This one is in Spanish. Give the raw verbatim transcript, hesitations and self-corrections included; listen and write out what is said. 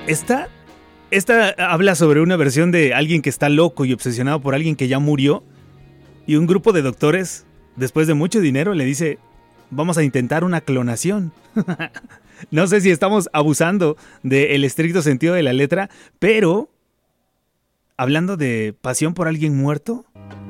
Esta, esta habla sobre una versión de alguien que está loco y obsesionado por alguien que ya murió. Y un grupo de doctores, después de mucho dinero, le dice, vamos a intentar una clonación. No sé si estamos abusando del estricto sentido de la letra, pero hablando de pasión por alguien muerto,